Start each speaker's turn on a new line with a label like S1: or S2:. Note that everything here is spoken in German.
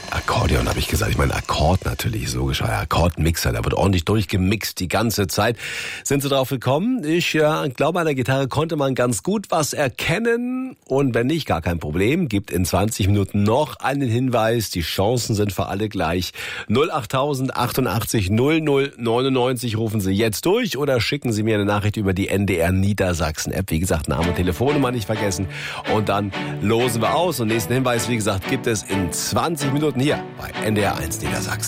S1: Akkordeon habe ich gesagt. Ich meine Akkord natürlich, ist logisch. Akkordmixer, da wird ordentlich durchgemixt die ganze Zeit. Sind Sie drauf gekommen? Ich glaube, an der Gitarre konnte man ganz gut was erkennen. Und wenn nicht, gar kein Problem. Gibt in 20 Minuten noch einen Hinweis. Die Chancen sind für alle gleich. 08000 88 00 99 rufen Sie jetzt durch oder schicken Sie mir eine Nachricht über die NDR Niedersachsen App. Wie gesagt, Name und Telefonnummer nicht vergessen. Und dann losen wir aus. Und nächsten Hinweis, wie gesagt, gibt es in 20 Minuten hier bei NDR 1 Niedersachsen.